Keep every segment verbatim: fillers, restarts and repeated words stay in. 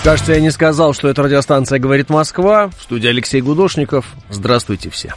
Кажется, я не сказал, что это радиостанция «Говорит Москва». В студии Алексей Гудошников. Здравствуйте все.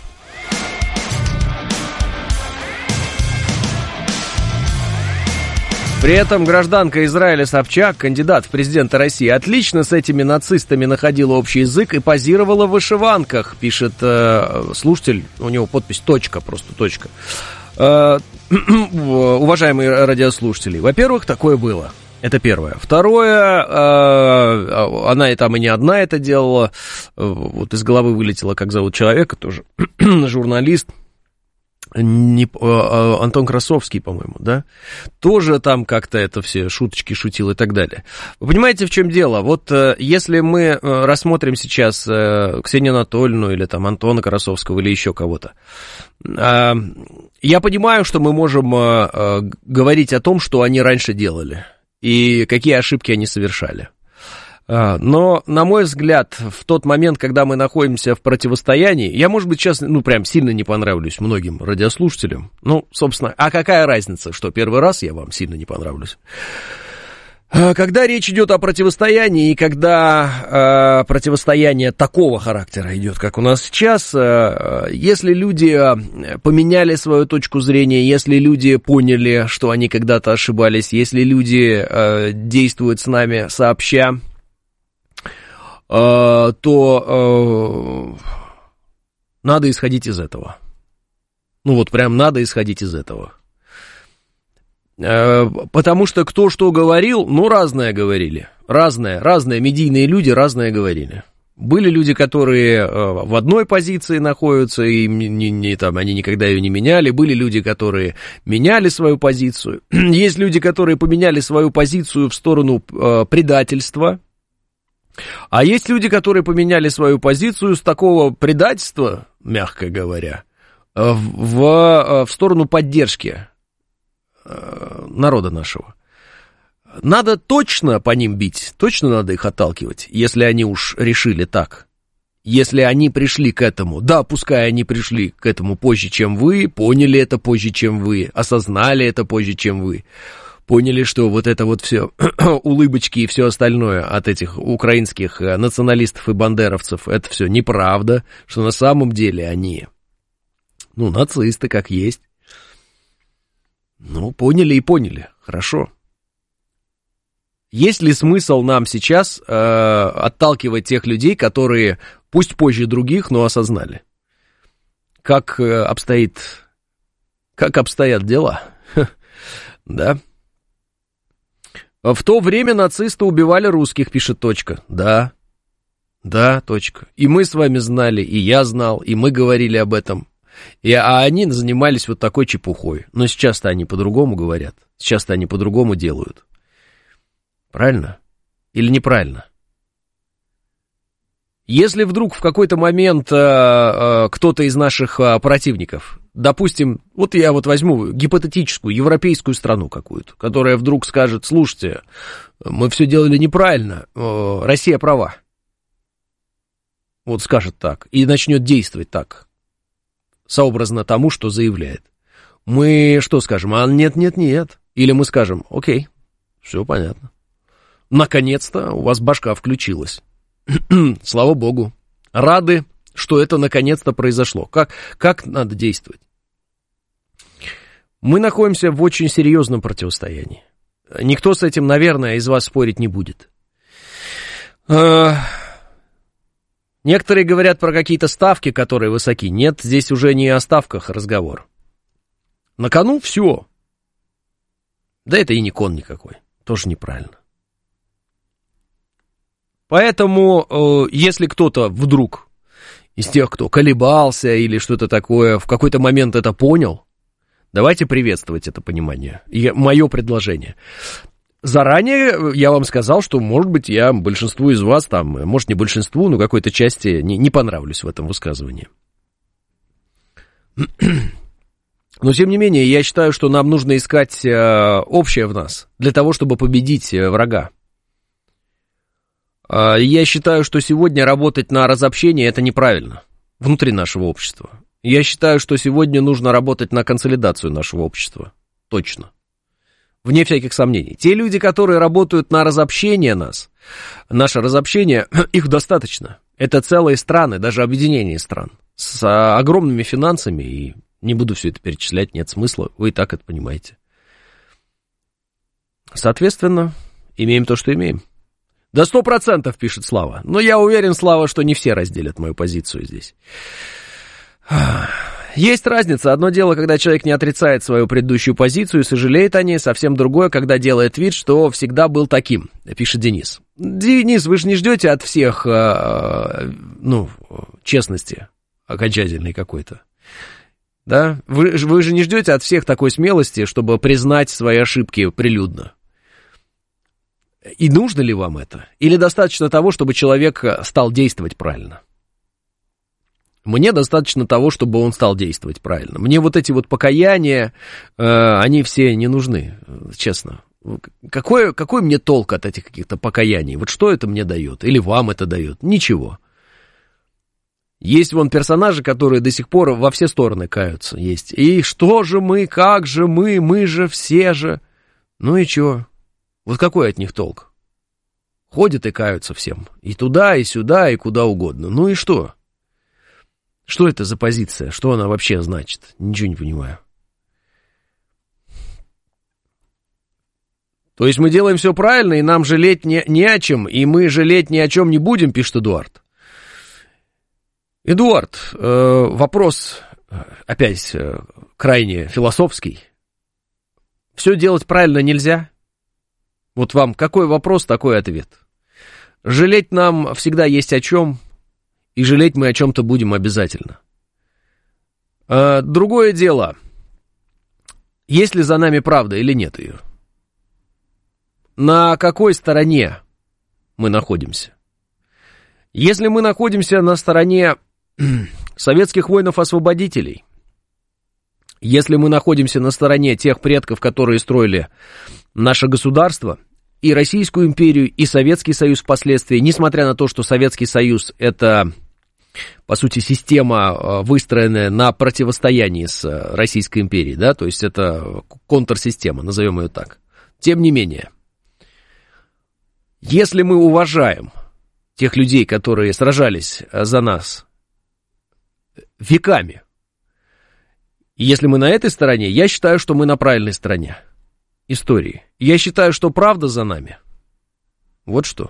При этом гражданка Израиля Собчак, кандидат в президенты России, отлично с этими нацистами находила общий язык и позировала в вышиванках, пишет э, слушатель, у него подпись «точка», просто «точка». Э, уважаемые радиослушатели, во-первых, такое было. Это первое. Второе, э, она и там и не одна это делала, вот из головы вылетело, как зовут человека, тоже журналист. Не, а, Антон Красовский, по-моему, да, тоже там как-то это все шуточки шутил и так далее. Вы понимаете, в чем дело? Вот если мы рассмотрим сейчас Ксению Анатольевну или там Антона Красовского или еще кого-то, я понимаю, что мы можем говорить о том, что они раньше делали и какие ошибки они совершали. Но, на мой взгляд, в тот момент, когда мы находимся в противостоянии, я, может быть, сейчас, ну, прям сильно не понравлюсь многим радиослушателям. Ну, собственно, а какая разница, что первый раз я вам сильно не понравлюсь? Когда речь идет о противостоянии, и когда э, противостояние такого характера идет, как у нас сейчас, э, если люди поменяли свою точку зрения, если люди поняли, что они когда-то ошибались, если люди э, действуют с нами сообща, то э, надо исходить из этого. Ну вот прям надо исходить из этого. Э, потому что кто что говорил, ну разное говорили. Разное, разные медийные люди разное говорили. Были люди, которые э, в одной позиции находятся, и не, не, там, они никогда ее не меняли. Были люди, которые меняли свою позицию. Есть люди, которые поменяли свою позицию в сторону э, предательства. А есть люди, которые поменяли свою позицию с такого предательства, мягко говоря, в, в сторону поддержки народа нашего. Надо точно по ним бить, точно надо их отталкивать, если они уж решили так. Если они пришли к этому, да, пускай они пришли к этому позже, чем вы, поняли это позже, чем вы, осознали это позже, чем вы. Поняли, что вот это вот все улыбочки и все остальное от этих украинских националистов и бандеровцев, это все неправда, что на самом деле они, ну, нацисты как есть. Ну, поняли и поняли, хорошо. Есть ли смысл нам сейчас э, отталкивать тех людей, которые, пусть позже других, но осознали, как э, обстоит, как обстоят дела, да? В то время нацисты убивали русских, пишет точка. Да, да, точка. И мы с вами знали, и я знал, и мы говорили об этом. И, а они занимались вот такой чепухой. Но сейчас-то они по-другому говорят. Сейчас-то они по-другому делают. Правильно? Или неправильно? Если вдруг в какой-то момент э, э, кто-то из наших э, противников, допустим, вот я вот возьму гипотетическую европейскую страну какую-то, которая вдруг скажет: слушайте, мы все делали неправильно, э, Россия права. Вот скажет так и начнет действовать так, сообразно тому, что заявляет. Мы что скажем? А нет, нет, нет. Или мы скажем: окей, все понятно. Наконец-то у вас башка включилась. Слава богу. Рады, что это наконец-то произошло. Как, как надо действовать? Мы находимся в очень серьезном противостоянии. Никто с этим, наверное, из вас спорить не будет. Некоторые говорят про какие-то ставки, которые высоки. Нет, здесь уже не о ставках разговор. На кону все. Да это и не кон никакой. Тоже неправильно. Поэтому, э, если кто-то вдруг из тех, кто колебался или что-то такое, в какой-то момент это понял, давайте приветствовать это понимание. И мое предложение. Заранее я вам сказал, что, может быть, я большинству из вас, там, может, не большинству, но какой-то части не, не понравлюсь в этом высказывании. Но, тем не менее, я считаю, что нам нужно искать э, общее в нас для того, чтобы победить э, врага. Э, я считаю, что сегодня работать на разобщение – это неправильно внутри нашего общества. Я считаю, что сегодня нужно работать на консолидацию нашего общества. Точно. Вне всяких сомнений. Те люди, которые работают на разобщение нас, наше разобщение, их достаточно. Это целые страны, даже объединение стран, с огромными финансами, и не буду все это перечислять, нет смысла, вы и так это понимаете. Соответственно, имеем то, что имеем. Да сто процентов, пишет Слава. Но я уверен, Слава, что не все разделят мою позицию здесь. Есть разница. Одно дело, когда человек не отрицает свою предыдущую позицию и сожалеет о ней. Совсем другое, когда делает вид, что всегда был таким, пишет Денис. Денис, вы же не ждете от всех, ну, честности окончательной какой-то. Да? Вы, вы же не ждете от всех такой смелости, чтобы признать свои ошибки прилюдно. И нужно ли вам это? Или достаточно того, чтобы человек стал действовать правильно? Мне достаточно того, чтобы он стал действовать правильно. Мне вот эти вот покаяния, э, они все не нужны, честно. Какой, какой мне толк от этих каких-то покаяний? Вот что это мне дает? Или вам это дает? Ничего. Есть вон персонажи, которые до сих пор во все стороны каются. Есть. И что же мы, как же мы, мы же все же. Ну и чё? Вот какой от них толк? Ходят и каются всем. И туда, и сюда, и куда угодно. Ну и что? Что это за позиция? Что она вообще значит? Ничего не понимаю. То есть мы делаем все правильно, и нам жалеть не, не о чем, и мы жалеть ни о чем не будем, пишет Эдуард. Эдуард, э, вопрос, опять, э, крайне философский. Все делать правильно нельзя? Вот вам какой вопрос, такой ответ. Жалеть нам всегда есть о чем, и жалеть мы о чем-то будем обязательно. А другое дело, есть ли за нами правда или нет ее? На какой стороне мы находимся? Если мы находимся на стороне советских воинов-освободителей, если мы находимся на стороне тех предков, которые строили наше государство, и Российскую империю, и Советский Союз впоследствии, несмотря на то, что Советский Союз — это, по сути, система, выстроенная на противостоянии с Российской империей, да, то есть это контрсистема, назовем ее так. Тем не менее, если мы уважаем тех людей, которые сражались за нас веками, и если мы на этой стороне, я считаю, что мы на правильной стороне истории. Я считаю, что правда за нами. Вот что.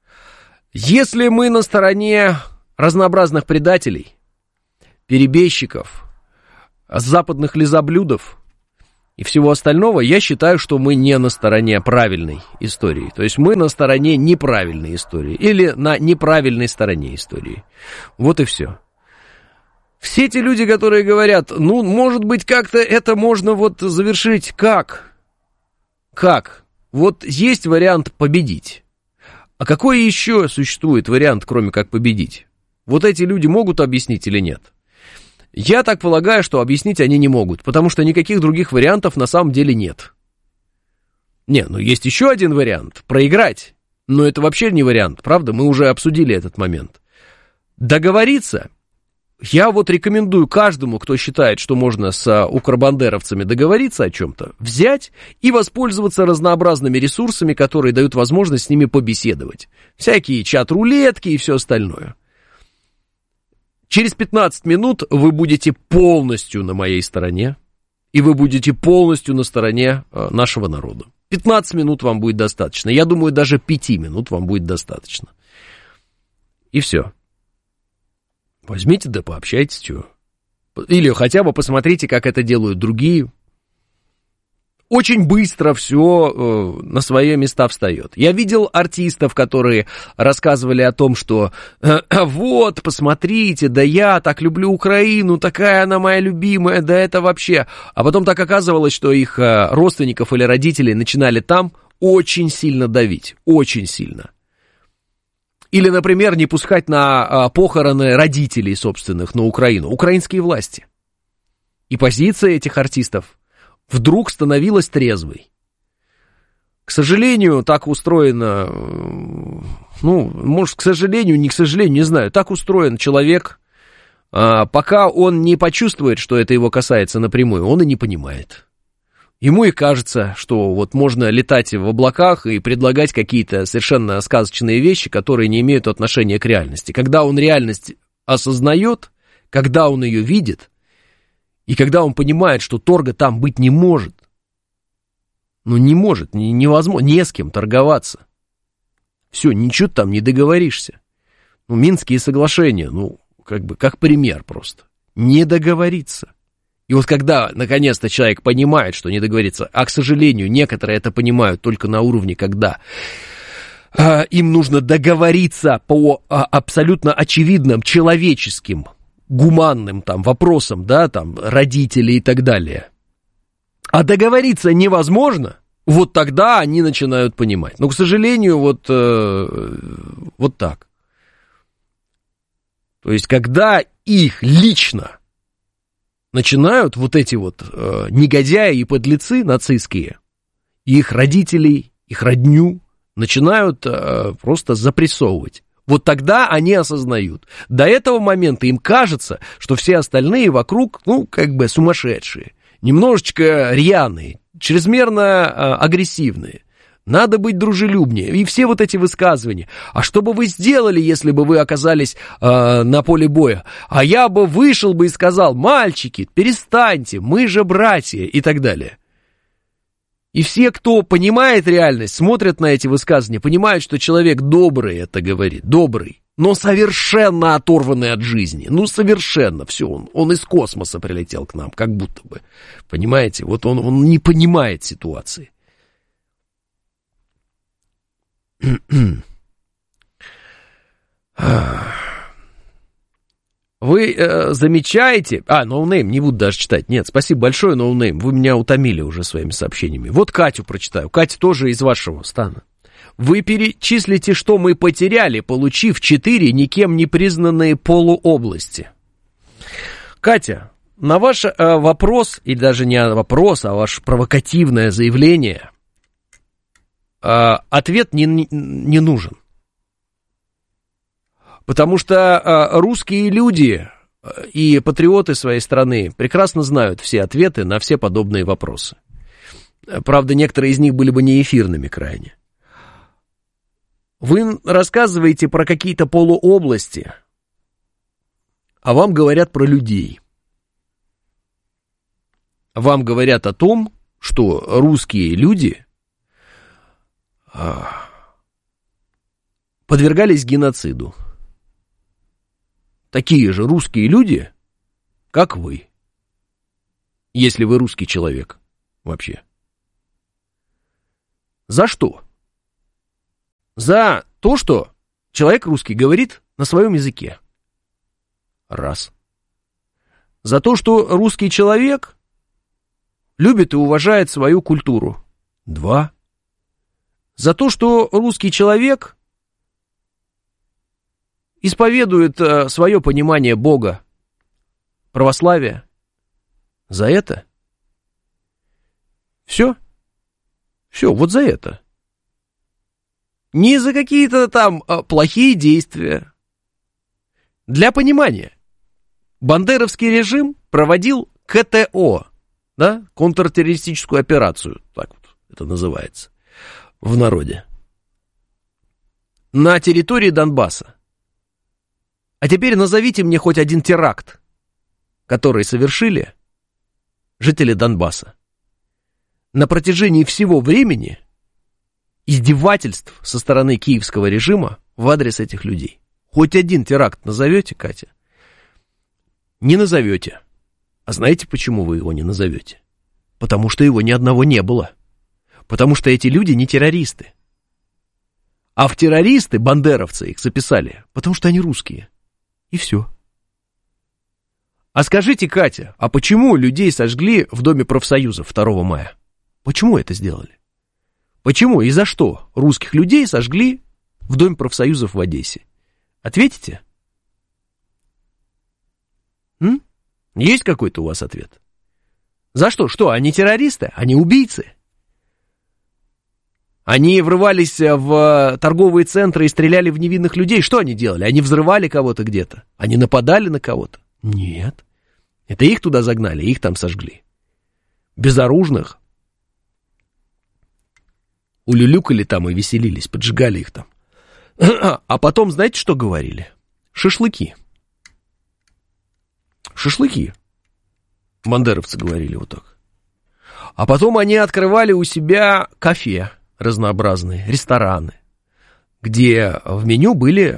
Если мы на стороне разнообразных предателей, перебежчиков, западных лизоблюдов и всего остального, я считаю, что мы не на стороне правильной истории. То есть мы на стороне неправильной истории. Или на неправильной стороне истории. Вот и все. Все те люди, которые говорят, ну, может быть, как-то это можно вот завершить. Как? Как? Вот есть вариант победить. А какой еще существует вариант, кроме как победить? Вот эти люди могут объяснить или нет? Я так полагаю, что объяснить они не могут, потому что никаких других вариантов на самом деле нет. Не, ну есть еще один вариант – проиграть. Но это вообще не вариант, правда? Мы уже обсудили этот момент. Договориться. Я вот рекомендую каждому, кто считает, что можно с укробандеровцами договориться о чем-то, взять и воспользоваться разнообразными ресурсами, которые дают возможность с ними побеседовать. Всякие чат-рулетки и все остальное. Через пятнадцать минут вы будете полностью на моей стороне, и вы будете полностью на стороне нашего народа. пятнадцать минут вам будет достаточно. Я думаю, даже пять минут вам будет достаточно. И все. Возьмите да пообщайтесь, чего. Или хотя бы посмотрите, как это делают другие. Очень быстро все э, на свои места встает. Я видел артистов, которые рассказывали о том, что э, вот, посмотрите, да я так люблю Украину, такая она моя любимая, да это вообще. А потом так оказывалось, что их э, родственников или родителей начинали там очень сильно давить, очень сильно. Или, например, не пускать на а, похороны родителей собственных на Украину, украинские власти. И позиция этих артистов вдруг становилась трезвой. К сожалению, так устроено, ну, может, к сожалению, не к сожалению, не знаю, так устроен человек, а, пока он не почувствует, что это его касается напрямую, он и не понимает. Ему и кажется, что вот можно летать в облаках и предлагать какие-то совершенно сказочные вещи, которые не имеют отношения к реальности. Когда он реальность осознает, когда он ее видит, и когда он понимает, что торга там быть не может, ну не может, невозможно, не с кем торговаться. Все, ничего там не договоришься. Ну, Минские соглашения, ну, как бы, как пример просто. Не договориться. И вот когда, наконец-то, человек понимает, что не договорится, а, к сожалению, некоторые это понимают только на уровне, когда э, им нужно договориться по э, абсолютно очевидным человеческим, гуманным там вопросам, да, там, родителей и так далее. А договориться невозможно, вот тогда они начинают понимать. Но, к сожалению, вот, э, вот так. То есть, когда их лично начинают вот эти вот э, негодяи и подлецы нацистские, их родителей, их родню, начинают э, просто запрессовывать. Вот тогда они осознают. До этого момента им кажется, что все остальные вокруг, ну, как бы сумасшедшие, немножечко рьяные, чрезмерно э, агрессивные. Надо быть дружелюбнее. И все вот эти высказывания. А что бы вы сделали, если бы вы оказались э, на поле боя? А я бы вышел бы и сказал: мальчики, перестаньте, мы же братья, и так далее. И все, кто понимает реальность, смотрят на эти высказывания, понимают, что человек добрый это говорит, добрый, но совершенно оторванный от жизни. Ну, совершенно все. Он, он из космоса прилетел к нам, как будто бы. Понимаете? Вот он, он не понимает ситуации. Вы э, замечаете... А, ноунейм, не буду даже читать. Нет, спасибо большое, ноунейм. Вы меня утомили уже своими сообщениями. Вот Катю прочитаю. Катя тоже из вашего стана. Вы перечислите, что мы потеряли, получив четыре никем не признанные полуобласти. Катя, на ваш э, вопрос, или даже не вопрос, а ваше провокативное заявление... ответ не, не нужен. Потому что русские люди и патриоты своей страны прекрасно знают все ответы на все подобные вопросы. Правда, некоторые из них были бы неэфирными крайне. Вы рассказываете про какие-то полуобласти, а вам говорят про людей. Вам говорят о том, что русские люди подвергались геноциду. Такие же русские люди, как вы. Если вы русский человек вообще. За что? За то, что человек русский говорит на своем языке. Раз. За то, что русский человек любит и уважает свою культуру. Два. За то, что русский человек исповедует э, свое понимание Бога, православия. За это? Все? Все, вот за это. Не за какие-то там э, плохие действия. Для понимания. Бандеровский режим проводил ка тэ о, да, контртеррористическую операцию, так вот это называется. В народе. На территории Донбасса. А теперь назовите мне хоть один теракт, который совершили жители Донбасса. На протяжении всего времени издевательств со стороны киевского режима в адрес этих людей. Хоть один теракт назовете, Катя? Не назовете. А знаете, почему вы его не назовете? Потому что его ни одного не было. Потому что эти люди не террористы. А в террористы, бандеровцы их записали, потому что они русские. И все. А скажите, Катя, а почему людей сожгли в Доме профсоюзов второго мая? Почему это сделали? Почему и за что русских людей сожгли в Доме профсоюзов в Одессе? Ответите? М? Есть какой-то у вас ответ? За что? Что, они террористы? Они убийцы? Они врывались в торговые центры и стреляли в невинных людей. Что они делали? Они взрывали кого-то где-то? Они нападали на кого-то? Нет. Это их туда загнали, их там сожгли. Безоружных, улюлюкали там и веселились, поджигали их там. А потом, знаете, что говорили? Шашлыки. Шашлыки. Бандеровцы говорили вот так. А потом они открывали у себя кафе разнообразные, рестораны, где в меню были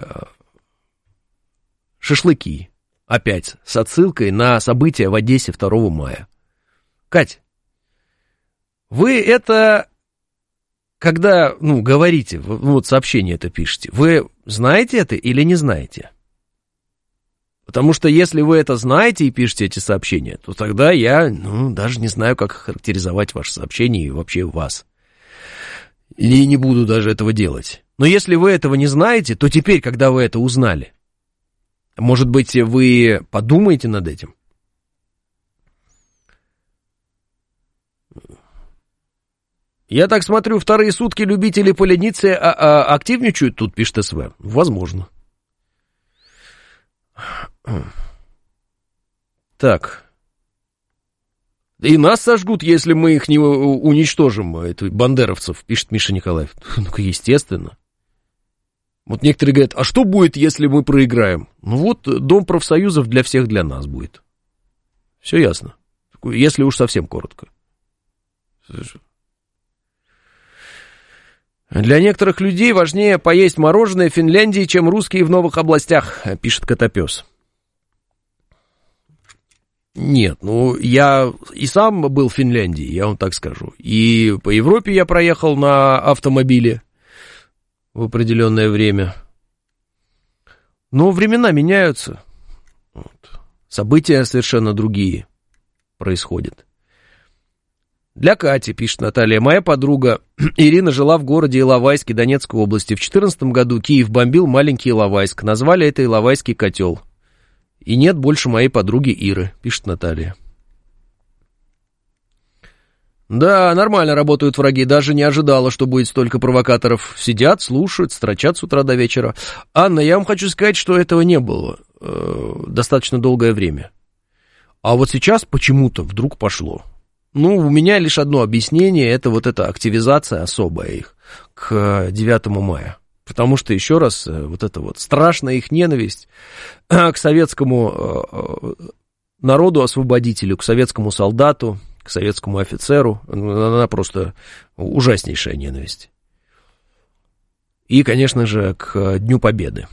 шашлыки. Опять с отсылкой на события в Одессе второго мая. Кать, вы это, когда, ну, говорите, вот сообщение это пишете, вы знаете это или не знаете? Потому что если вы это знаете и пишете эти сообщения, то тогда я, ну, даже не знаю, как характеризовать ваше сообщение и вообще вас. И не буду даже этого делать. Но если вы этого не знаете, то теперь, когда вы это узнали, может быть, вы подумаете над этим? Я так смотрю, вторые сутки любители полениться а, а, активничают тут, пишет СВ. Возможно. Так. И нас сожгут, если мы их не уничтожим, это бандеровцев, пишет Миша Николаев. Ну-ка, естественно. Вот некоторые говорят, а что будет, если мы проиграем? Ну вот, дом профсоюзов для всех, для нас будет. Все ясно. Если уж совсем коротко. Для некоторых людей важнее поесть мороженое в Финляндии, чем русские в новых областях, пишет Котопес. Нет, ну, я и сам был в Финляндии, я вам так скажу. И по Европе я проехал на автомобиле в определенное время. Но времена меняются. Вот. События совершенно другие происходят. Для Кати, пишет Наталья, моя подруга Ирина жила в городе Иловайске Донецкой области. В две тысячи четырнадцатом году Киев бомбил маленький Иловайск. Назвали это Иловайский котел. И нет больше моей подруги Иры, пишет Наталья. Да, нормально работают враги, даже не ожидала, что будет столько провокаторов. Сидят, слушают, строчат с утра до вечера. Анна, я вам хочу сказать, что этого не было э, достаточно долгое время. А вот сейчас почему-то вдруг пошло. Ну, у меня лишь одно объяснение, это вот эта активизация особая их к девятому мая. Потому что, еще раз, вот эта вот страшная их ненависть к советскому народу-освободителю, к советскому солдату, к советскому офицеру, она просто ужаснейшая ненависть. И, конечно же, к Дню Победы.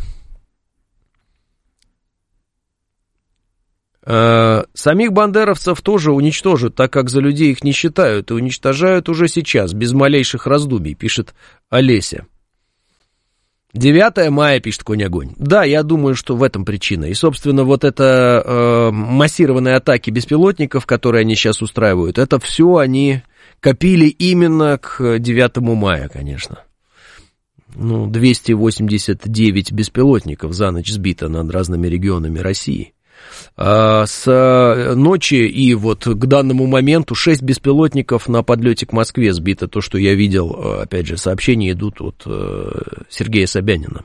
Самих бандеровцев тоже уничтожат, так как за людей их не считают и уничтожают уже сейчас, без малейших раздумий, пишет Олеся. девятое мая, пишет Конь-Огонь. Да, я думаю, что в этом причина. И, собственно, вот это э, массированные атаки беспилотников, которые они сейчас устраивают, это все они копили именно к девятому мая, конечно. Ну, двести восемьдесят девять беспилотников за ночь сбито над разными регионами России. А с ночи и вот к данному моменту шесть беспилотников на подлете к Москве сбито. То, что я видел, опять же, сообщения идут от Сергея Собянина.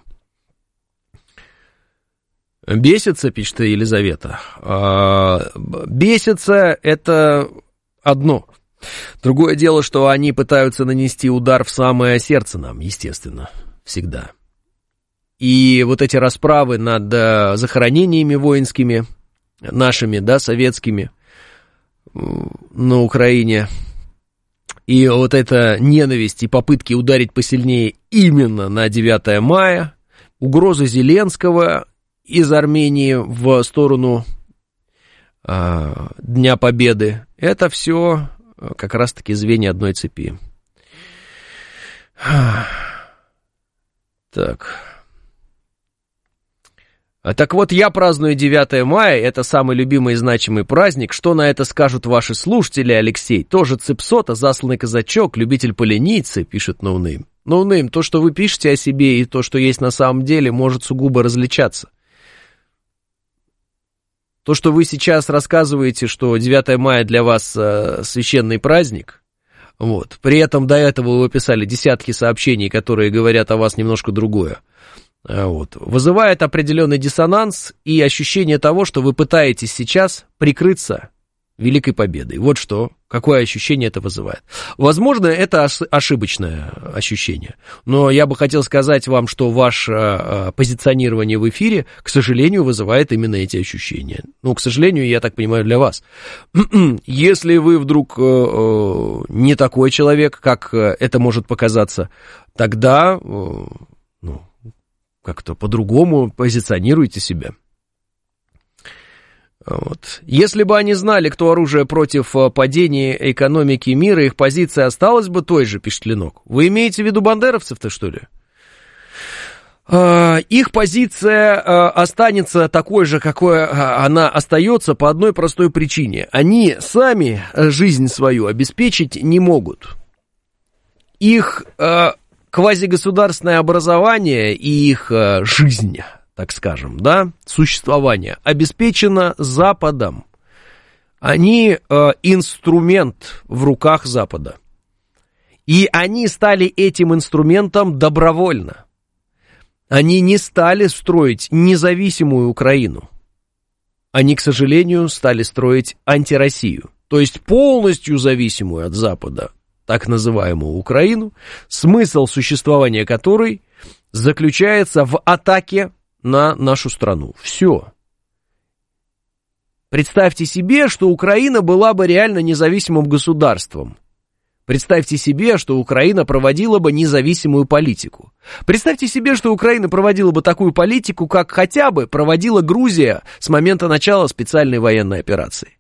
Бесится, пишет Елизавета. А, бесится — это одно. Другое дело, что они пытаются нанести удар в самое сердце нам, естественно, всегда. И вот эти расправы над захоронениями воинскими, нашими, да, советскими, на Украине, и вот эта ненависть и попытки ударить посильнее именно на девятое мая, угрозы Зеленского из Армении в сторону э, Дня Победы, это все как раз-таки звенья одной цепи. Так... Так вот, я праздную девятое мая, это самый любимый и значимый праздник. Что на это скажут ваши слушатели, Алексей? Тоже цепсота, засланный казачок, любитель полениться, пишет Ноунейм. Ноунейм, то, что вы пишете о себе, и то, что есть на самом деле, может сугубо различаться. То, что вы сейчас рассказываете, что девятое мая для вас э, священный праздник, вот, при этом до этого вы писали десятки сообщений, которые говорят о вас немножко другое. Вот. Вызывает определенный диссонанс и ощущение того, что вы пытаетесь сейчас прикрыться великой победой. Вот что, какое ощущение это вызывает. Возможно, это ошибочное ощущение, но я бы хотел сказать вам, что ваше позиционирование в эфире, к сожалению, вызывает именно эти ощущения. Ну, к сожалению, я так понимаю, для вас. Если вы вдруг не такой человек, как это может показаться, тогда, ну, как-то по-другому позиционируйте себя. Вот. Если бы они знали, кто оружие против падения экономики мира, их позиция осталась бы той же, пишет Ленок. Вы имеете в виду бандеровцев-то, что ли? Их позиция останется такой же, какой она остается, по одной простой причине. Они сами жизнь свою обеспечить не могут. Их квазигосударственное образование и их жизнь, так скажем, да, существование обеспечено Западом. Они э, инструмент в руках Запада. И они стали этим инструментом добровольно. Они не стали строить независимую Украину. Они, к сожалению, стали строить антироссию. То есть полностью зависимую от Запада, так называемую Украину, смысл существования которой заключается в атаке на нашу страну. Все. Представьте себе, что Украина была бы реально независимым государством. Представьте себе, что Украина проводила бы независимую политику. Представьте себе, что Украина проводила бы такую политику, как хотя бы проводила Грузия с момента начала специальной военной операции.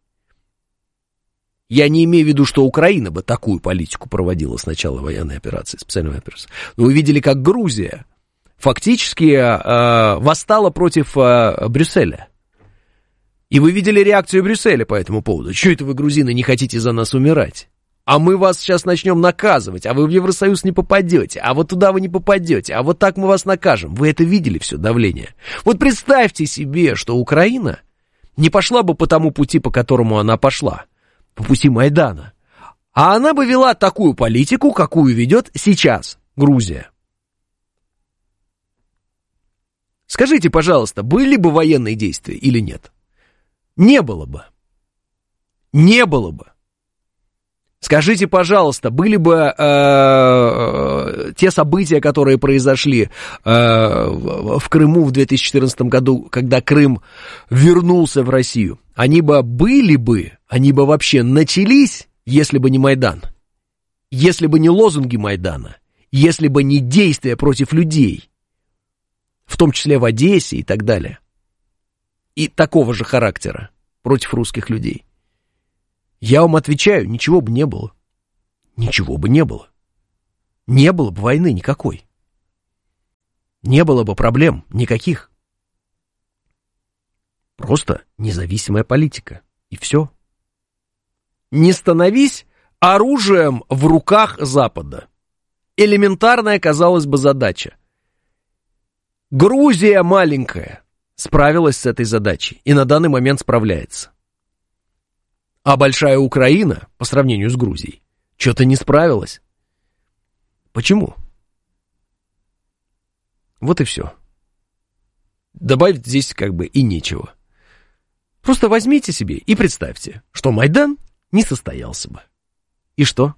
Я не имею в виду, что Украина бы такую политику проводила с начала военной операции, специальной военной операции. Но вы видели, как Грузия фактически э, восстала против э, Брюсселя. И вы видели реакцию Брюсселя по этому поводу. Чего это вы, грузины, не хотите за нас умирать? А мы вас сейчас начнем наказывать, а вы в Евросоюз не попадете, а вот туда вы не попадете, а вот так мы вас накажем. Вы это видели, все давление? Вот представьте себе, что Украина не пошла бы по тому пути, по которому она пошла, по пути Майдана, а она бы вела такую политику, какую ведет сейчас Грузия. Скажите, пожалуйста, были бы военные действия или нет? Не было бы. Не было бы. Скажите, пожалуйста, были бы э, те события, которые произошли э, в Крыму в две тысячи четырнадцатом году, когда Крым вернулся в Россию, они бы были бы, они бы вообще начались, если бы не Майдан, если бы не лозунги Майдана, если бы не действия против людей, в том числе в Одессе и так далее, и такого же характера против русских людей. Я вам отвечаю, ничего бы не было. Ничего бы не было. Не было бы войны никакой. Не было бы проблем никаких. Просто независимая политика. И все. Не становись оружием в руках Запада. Элементарная, казалось бы, задача. Грузия маленькая справилась с этой задачей и на данный момент справляется. А большая Украина, по сравнению с Грузией, что-то не справилась. Почему? Вот и все. Добавить здесь как бы и нечего. Просто возьмите себе и представьте, что Майдан не состоялся бы. И что?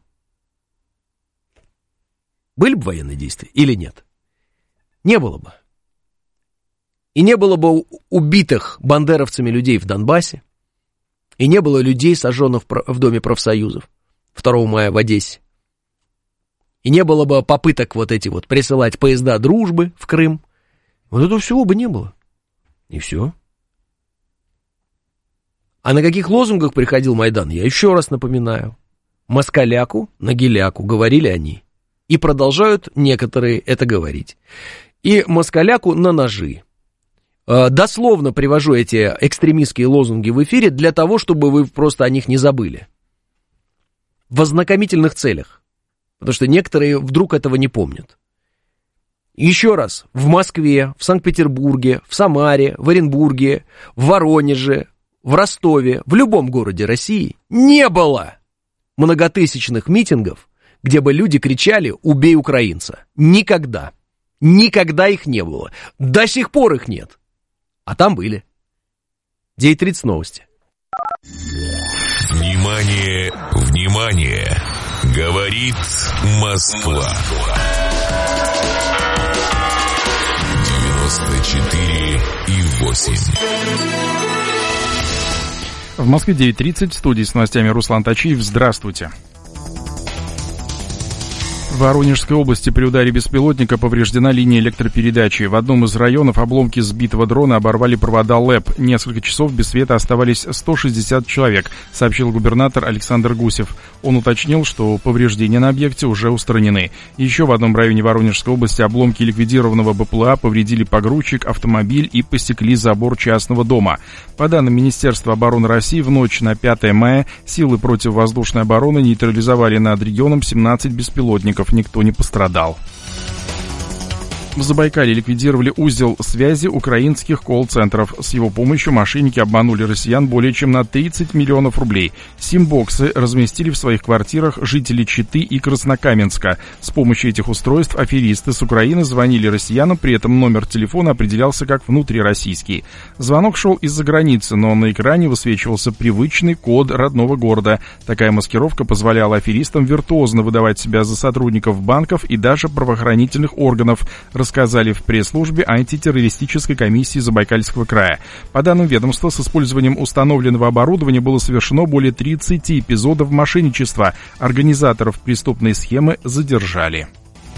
Были бы военные действия или нет? Не было бы. И не было бы убитых бандеровцами людей в Донбассе, и не было людей, сожженных в Доме профсоюзов второго мая в Одессе. И не было бы попыток вот эти вот присылать поезда дружбы в Крым. Вот этого всего бы не было. И все. А на каких лозунгах приходил Майдан, я еще раз напоминаю. Москаляку на геляку, говорили они. И продолжают некоторые это говорить. И москаляку на ножи. Дословно привожу эти экстремистские лозунги в эфире для того, чтобы вы просто о них не забыли. В ознакомительных целях. Потому что некоторые вдруг этого не помнят. Еще раз, в Москве, в Санкт-Петербурге, в Самаре, в Оренбурге, в Воронеже, в Ростове, в любом городе России не было многотысячных митингов, где бы люди кричали «Убей украинца». Никогда. Никогда их не было. До сих пор их нет. А там были. девять тридцать новости. Внимание, внимание! Говорит Москва. девяносто четыре и восемь. В Москве девять тридцать, в студии с новостями Руслан Тачиев. Здравствуйте. В Воронежской области при ударе беспилотника повреждена линия электропередачи. В одном из районов обломки сбитого дрона оборвали провода ЛЭП. Несколько часов без света оставались сто шестьдесят человек, сообщил губернатор Александр Гусев. Он уточнил, что повреждения на объекте уже устранены. Еще в одном районе Воронежской области обломки ликвидированного БПЛА повредили погрузчик, автомобиль и посекли забор частного дома. По данным Министерства обороны России, в ночь на пятое мая силы противовоздушной обороны нейтрализовали над регионом семнадцать беспилотников. Никто не пострадал. В Забайкалье ликвидировали узел связи украинских колл-центров. С его помощью мошенники обманули россиян более чем на тридцать миллионов рублей. Сим-боксы разместили в своих квартирах жители Читы и Краснокаменска. С помощью этих устройств аферисты с Украины звонили россиянам, при этом номер телефона определялся как внутрироссийский. Звонок шел из-за границы, но на экране высвечивался привычный код родного города. Такая маскировка позволяла аферистам виртуозно выдавать себя за сотрудников банков и даже правоохранительных органов, рассказали в пресс-службе антитеррористической комиссии Забайкальского края. По данным ведомства, с использованием установленного оборудования было совершено более тридцати эпизодов мошенничества. Организаторов преступной схемы задержали.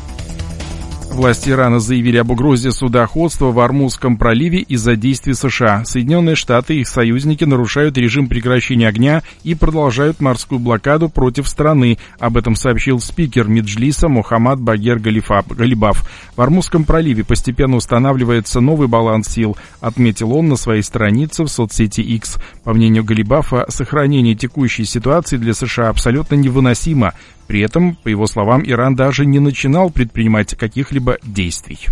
Власти Ирана заявили об угрозе судоходства в Ормузском проливе из-за действий США. Соединенные Штаты и их союзники нарушают режим прекращения огня и продолжают морскую блокаду против страны. Об этом сообщил спикер Меджлиса Мохаммад Багер Галибаф. В Ормузском проливе постепенно устанавливается новый баланс сил, отметил он на своей странице в соцсети X. По мнению Галибафа, сохранение текущей ситуации для США абсолютно невыносимо. При этом, по его словам, Иран даже не начинал предпринимать каких-либо действий.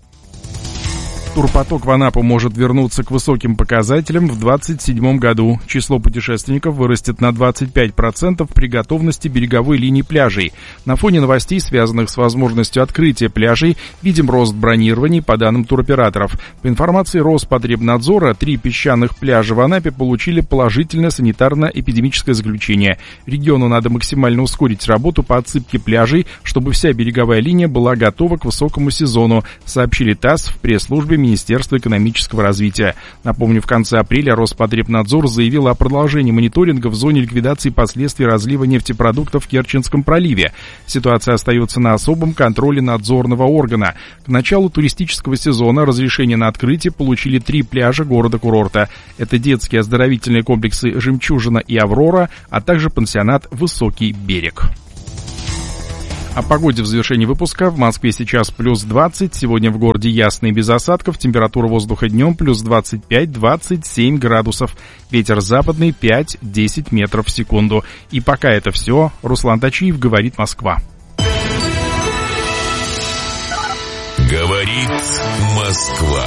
Турпоток в Анапу может вернуться к высоким показателям в двадцать седьмом году. Число путешественников вырастет на двадцать пять процентов при готовности береговой линии пляжей. На фоне новостей, связанных с возможностью открытия пляжей, видим рост бронирований по данным туроператоров. По информации Роспотребнадзора, три песчаных пляжа в Анапе получили положительное санитарно-эпидемическое заключение. Региону надо максимально ускорить работу по отсыпке пляжей, чтобы вся береговая линия была готова к высокому сезону, сообщили ТАСС в пресс-службе Министерства экономического развития. Напомню, в конце апреля Роспотребнадзор заявил о продолжении мониторинга в зоне ликвидации последствий разлива нефтепродуктов в Керченском проливе. Ситуация остается на особом контроле надзорного органа. К началу туристического сезона разрешение на открытие получили три пляжа города-курорта. Это детские оздоровительные комплексы «Жемчужина» и «Аврора», а также пансионат «Высокий берег». О погоде в завершении выпуска. В Москве сейчас плюс двадцать, сегодня в городе ясно и без осадков, температура воздуха днем плюс двадцать пять - двадцать семь градусов, ветер западный пять - десять метров в секунду. И пока это все, Руслан Тачиев, говорит Москва. Говорит Москва.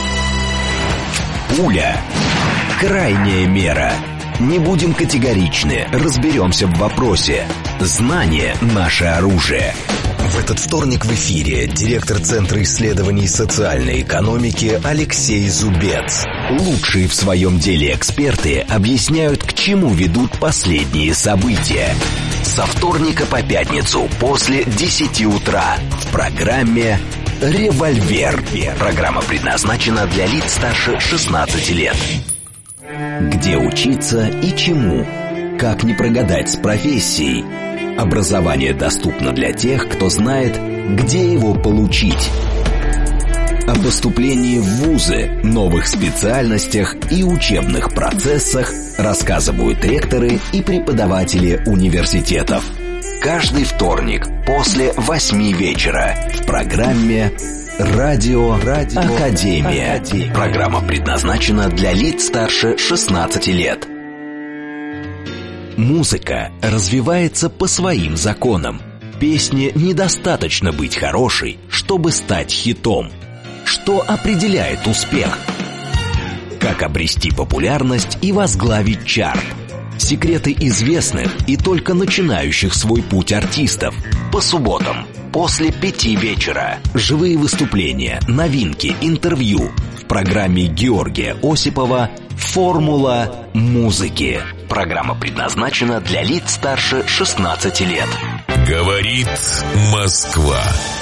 Пуля. Крайняя мера. Не будем категоричны, разберемся в вопросе. Знание – наше оружие. В этот вторник в эфире директор Центра исследований социальной экономики Алексей Зубец. Лучшие в своем деле эксперты объясняют, к чему ведут последние события. Со вторника по пятницу после десяти утра в программе «Револьвер». Программа предназначена для лиц старше шестнадцати лет. Где учиться и чему? Как не прогадать с профессией? Образование доступно для тех, кто знает, где его получить. О поступлении в вузы, новых специальностях и учебных процессах рассказывают ректоры и преподаватели университетов. Каждый вторник после восьми вечера в программе «Радио, Радио Академия». Академия. Программа предназначена для лиц старше шестнадцати лет. Музыка развивается по своим законам. Песне недостаточно быть хорошей, чтобы стать хитом. Что определяет успех? Как обрести популярность и возглавить чарт? Секреты известных и только начинающих свой путь артистов. По субботам после пяти вечера. Живые выступления, новинки, интервью. В программе Георгия Осипова «Формула музыки». Программа предназначена для лиц старше шестнадцати лет. Говорит Москва.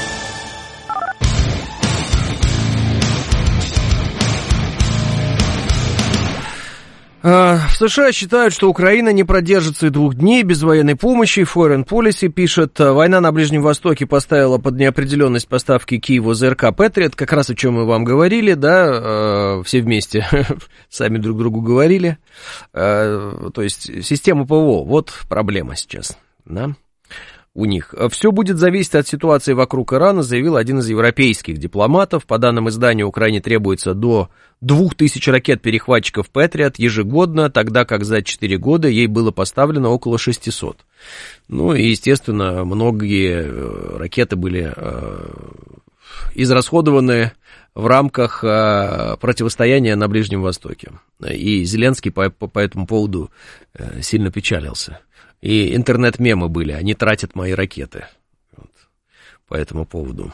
В США считают, что Украина не продержится и двух дней без военной помощи. Foreign Policy пишет, война на Ближнем Востоке поставила под неопределенность поставки Киеву ЗРК Patriot, как раз о чем мы вам говорили, да, все вместе сами друг другу говорили. То есть система ПВО, вот проблема сейчас, да, у них. Все будет зависеть от ситуации вокруг Ирана, заявил один из европейских дипломатов. По данным издания, Украине требуется до двух тысяч ракет-перехватчиков Patriot ежегодно, тогда как за четыре года ей было поставлено около шестисот. Ну и, естественно, многие ракеты были израсходованы в рамках противостояния на Ближнем Востоке. И Зеленский по, по, по этому поводу сильно печалился. И интернет-мемы были, они тратят мои ракеты. Вот, по этому поводу.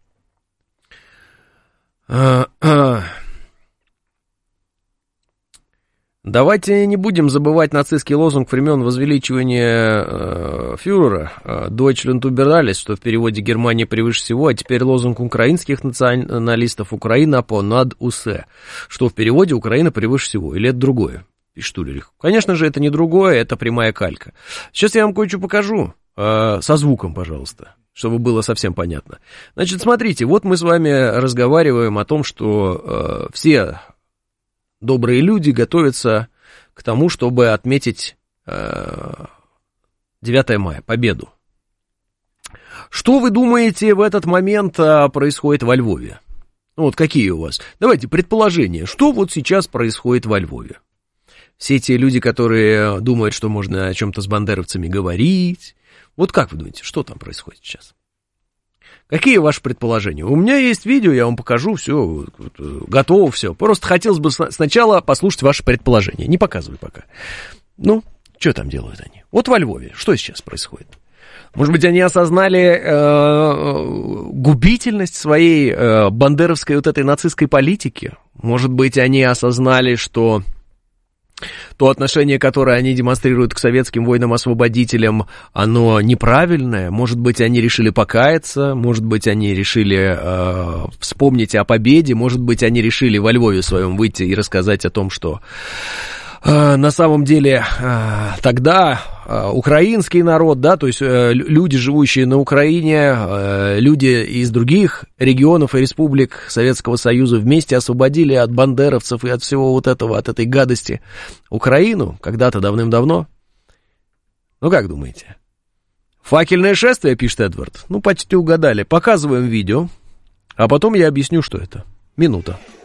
А, а. Давайте не будем забывать нацистский лозунг времен возвеличивания э, фюрера «Deutschland über alles», что в переводе «Германия превыше всего», а теперь лозунг украинских националистов «Украина понад усе», что в переводе «Украина превыше всего», или это другое? Пишет Улерих. Конечно же, это не другое, это прямая калька. Сейчас я вам кое-что покажу, э, со звуком, пожалуйста, чтобы было совсем понятно. Значит, смотрите, вот мы с вами разговариваем о том, что э, все добрые люди готовятся к тому, чтобы отметить э, девятое мая, победу. Что вы думаете в этот момент э, происходит во Львове? Ну, вот какие у вас? Давайте предположения, что вот сейчас происходит во Львове? Все те люди, которые думают, что можно о чем-то с бандеровцами говорить. Вот как вы думаете, что там происходит сейчас? Какие ваши предположения? У меня есть видео, я вам покажу, все, готово все. Просто хотелось бы сначала послушать ваши предположения. Не показывай пока. Ну, что там делают они? Вот во Львове, что сейчас происходит? Может быть, они осознали э, губительность своей э, бандеровской вот этой нацистской политики? Может быть, они осознали, что то отношение, которое они демонстрируют к советским воинам-освободителям, оно неправильное. Может быть, они решили покаяться, может быть, они решили э, вспомнить о победе, может быть, они решили во Львове своем выйти и рассказать о том, что э, на самом деле э, тогда э, украинский народ, да, то есть э, люди, живущие на Украине, э, люди из других регионов и республик Советского Союза вместе освободили от бандеровцев и от всего вот этого, от этой гадости Украину когда-то давным-давно. Ну, как думаете? Факельное шествие, пишет Эдвард. Ну, почти угадали. Показываем видео, а потом я объясню, что это. Минута.